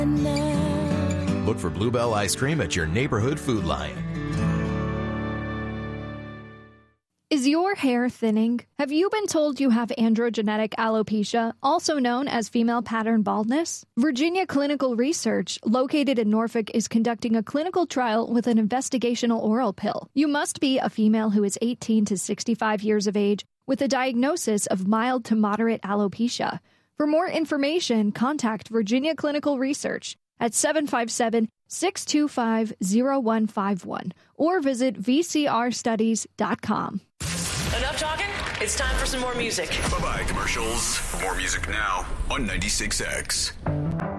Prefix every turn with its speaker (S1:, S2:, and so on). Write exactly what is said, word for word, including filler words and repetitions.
S1: Look for Bluebell ice cream at your neighborhood Food Lion.
S2: Is your hair thinning? Have you been told you have androgenetic alopecia, also known as female pattern baldness? Virginia Clinical Research, located in Norfolk, is conducting a clinical trial with an investigational oral pill. You must be a female who is eighteen to sixty-five years of age with a diagnosis of mild to moderate alopecia. For more information, contact Virginia Clinical Research at seven five seven, six two five, zero one five one or visit v c r studies dot com.
S3: Enough talking? It's time for some more music.
S4: Bye-bye, commercials. More music now on ninety-six X.